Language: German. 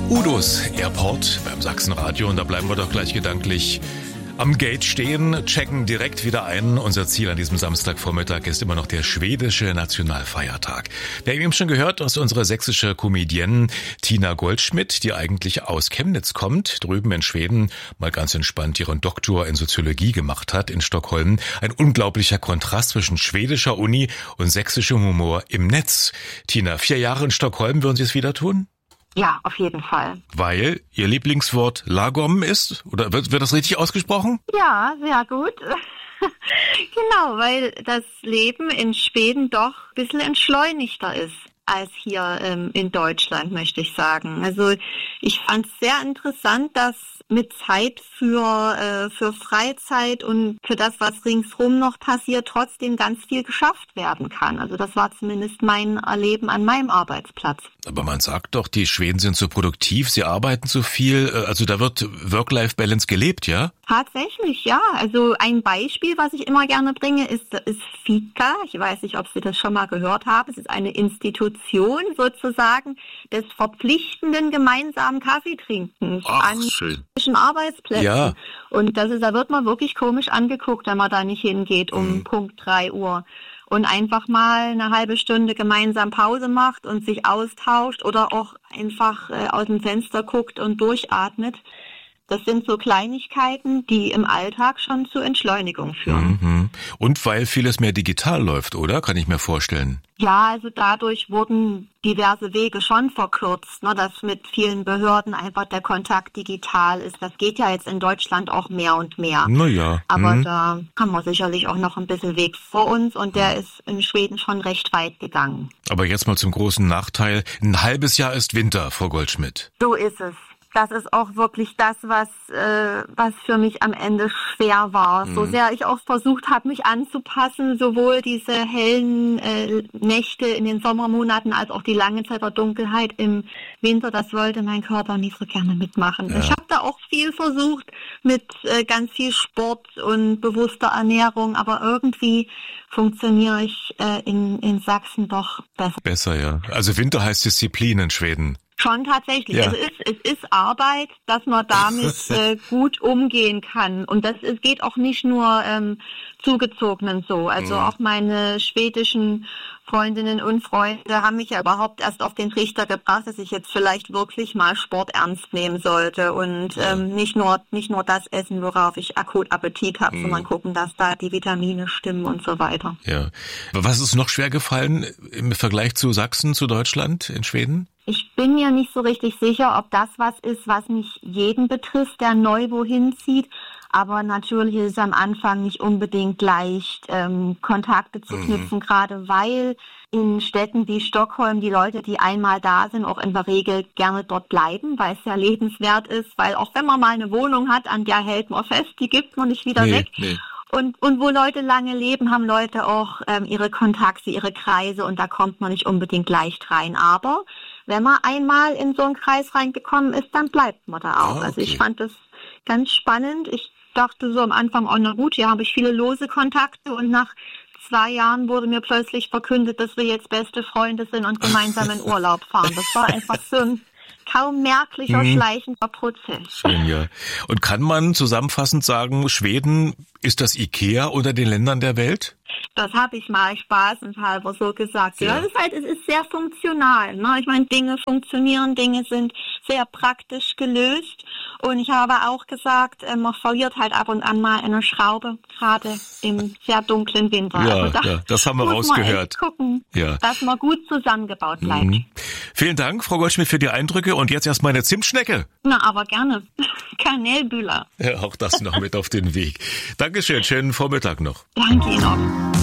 Udos Airport beim Sachsenradio und da bleiben wir doch gleich gedanklich am Gate stehen, checken direkt wieder ein. Unser Ziel an diesem Samstagvormittag ist immer noch der schwedische Nationalfeiertag. Wir haben eben schon gehört, dass unsere sächsische Comedienne Tina Goldschmidt, die eigentlich aus Chemnitz kommt, drüben in Schweden mal ganz entspannt ihren Doktor in Soziologie gemacht hat in Stockholm. Ein unglaublicher Kontrast zwischen schwedischer Uni und sächsischem Humor im Netz. Tina, 4 Jahre in Stockholm, würden Sie es wieder tun? Ja, auf jeden Fall. Weil Ihr Lieblingswort lagom ist? Oder wird das richtig ausgesprochen? Ja, sehr gut. Genau, weil das Leben in Schweden doch ein bisschen entschleunigter ist als hier in Deutschland, möchte ich sagen. Also ich fand es sehr interessant, dass mit Zeit für Freizeit und für das, was ringsherum noch passiert, trotzdem ganz viel geschafft werden kann. Also das war zumindest mein Erleben an meinem Arbeitsplatz. Aber man sagt doch, die Schweden sind so produktiv, sie arbeiten so viel, also da wird Work-Life-Balance gelebt, ja? Tatsächlich, ja. Also ein Beispiel, was ich immer gerne bringe, ist Fika. Ich weiß nicht, ob Sie das schon mal gehört haben. Es ist eine Institution sozusagen des verpflichtenden gemeinsamen Kaffeetrinkens an zwischen Arbeitsplätzen. Ja. Und da wird man wirklich komisch angeguckt, wenn man da nicht hingeht um Punkt 3 Uhr. Und einfach mal eine halbe Stunde gemeinsam Pause macht und sich austauscht oder auch einfach aus dem Fenster guckt und durchatmet. Das sind so Kleinigkeiten, die im Alltag schon zur Entschleunigung führen. Mhm. Und weil vieles mehr digital läuft, oder? Kann ich mir vorstellen. Ja, also dadurch wurden diverse Wege schon verkürzt, ne, dass mit vielen Behörden einfach der Kontakt digital ist. Das geht ja jetzt in Deutschland auch mehr und mehr. Naja. Aber da haben wir sicherlich auch noch ein bisschen Weg vor uns und der ist in Schweden schon recht weit gegangen. Aber jetzt mal zum großen Nachteil. Ein halbes Jahr ist Winter, Frau Goldschmidt. So ist es. Das ist auch wirklich das, was für mich am Ende schwer war. So sehr ich auch versucht habe, mich anzupassen, sowohl diese hellen Nächte in den Sommermonaten als auch die lange Zeit der Dunkelheit im Winter, das wollte mein Körper nicht so gerne mitmachen. Ja. Ich habe da auch viel versucht mit ganz viel Sport und bewusster Ernährung, aber irgendwie funktioniere ich in Sachsen doch besser. Besser, ja. Also Winter heißt Disziplin in Schweden. Schon tatsächlich. Ja. Es ist Arbeit, dass man damit gut umgehen kann. Und es geht auch nicht nur Zugezogenen so. Also auch meine schwedischen Freundinnen und Freunde haben mich ja überhaupt erst auf den Trichter gebracht, dass ich jetzt vielleicht wirklich mal Sport ernst nehmen sollte und nicht nur das essen, worauf ich akut Appetit habe, sondern gucken, dass da die Vitamine stimmen und so weiter. Ja. Was ist noch schwer gefallen im Vergleich zu Sachsen, zu Deutschland in Schweden? Ich bin mir nicht so richtig sicher, ob das was ist, was nicht jeden betrifft, der neu wohin zieht. Aber natürlich ist es am Anfang nicht unbedingt leicht, Kontakte zu knüpfen, gerade weil in Städten wie Stockholm die Leute, die einmal da sind, auch in der Regel gerne dort bleiben, weil es ja lebenswert ist. Weil auch wenn man mal eine Wohnung hat, an der hält man fest, die gibt man nicht wieder weg. Nee. Und wo Leute lange leben, haben Leute auch ihre Kontakte, ihre Kreise und da kommt man nicht unbedingt leicht rein. Aber wenn man einmal in so einen Kreis reingekommen ist, dann bleibt man da auch. Okay. Also ich fand das ganz spannend. Ich dachte so am Anfang, oh na gut, hier habe ich viele lose Kontakte und nach 2 Jahren wurde mir plötzlich verkündet, dass wir jetzt beste Freunde sind und gemeinsam in Urlaub fahren. Das war einfach so ein kaum merklicher, schleichender Prozess. Schön, ja. Und kann man zusammenfassend sagen, Schweden ist das Ikea unter den Ländern der Welt? Das habe ich mal spaßenshalber so gesagt. Ja, es ist sehr funktional. Ne? Ich meine, Dinge funktionieren, Dinge sind sehr praktisch gelöst. Und ich habe auch gesagt, man verliert halt ab und an mal eine Schraube, gerade im sehr dunklen Winter. Ja, also das haben wir rausgehört. Man gucken, dass man gut zusammengebaut bleibt. Vielen Dank, Frau Goldschmidt, für die Eindrücke. Und jetzt erstmal eine Zimtschnecke. Na, aber gerne. Kanelbühler. Ja, auch das noch mit auf den Weg. Dankeschön, schönen Vormittag noch. Danke Ihnen auch.